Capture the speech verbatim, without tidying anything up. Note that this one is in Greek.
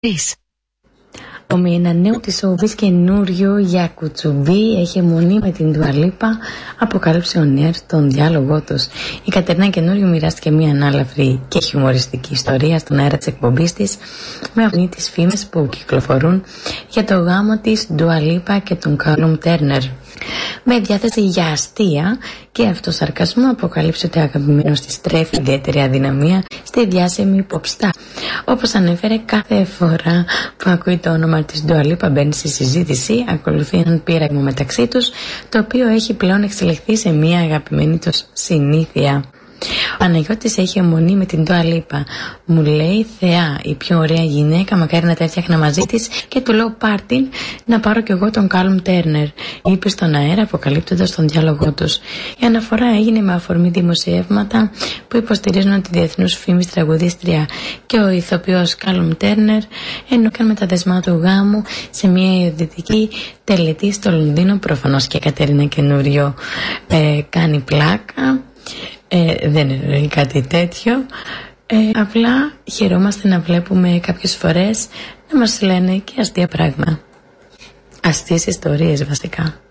Το μήνα νέου της Σόβης καινούριο για κουτσουμπί έχει αιμονή με την Ντουα Λίπα, αποκάλυψε ο Νέρ τον διάλογό τους. Η Κατερίνα καινούριο μοιράστηκε μια ανάλαφρη και χιουμοριστική ιστορία στον αέρα της εκπομπής της, με αφορμή τις φήμες που κυκλοφορούν για το γάμο της Ντουα Λίπα και τον Κάλουμ Τέρνερ. Με διάθεση για αστεία και αυτοσαρκασμό αποκαλύψει ότι ο αγαπημένος της τρέφει ιδιαίτερη αδυναμία στη διάσημη popstar. Όπως ανέφερε, κάθε φορά που ακούει το όνομα της Ντουα Λίπα μπαίνει στη συζήτηση, ακολουθεί έναν πείραγμα μεταξύ τους, το οποίο έχει πλέον εξελιχθεί σε μια αγαπημένη τους συνήθεια. Ο Παναγιώτης έχει αιμονή με την Ντουα Λίπα. Μου λέει, Θεά, η πιο ωραία γυναίκα, μακάρι να τα έφτιαχνα μαζί της, και του λέω πάρτιν να πάρω κι εγώ τον Κάλουμ Τέρνερ, είπε στον αέρα αποκαλύπτοντας τον διάλογό τους. Η αναφορά έγινε με αφορμή δημοσιεύματα που υποστηρίζουν ότι η διεθνούς φήμης τραγουδίστρια και ο ηθοποιός Κάλουμ Τέρνερ ενώκαν με τα δεσμά του γάμου σε μια ιδιωτική τελετή στο Λονδίνο. Προφανώς και η Κατερίνα καινούριο ε, κάνει πλάκα. Ε, δεν είναι κάτι τέτοιο. Ε, απλά χαιρόμαστε να βλέπουμε κάποιες φορές να μας λένε και αστεία πράγματα. Αστείες ιστορίες βασικά.